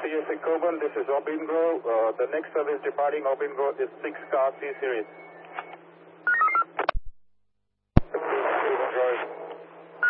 CSA Coburn, this is Obin Grove. The next service departing Obin Grove is 6 car C series.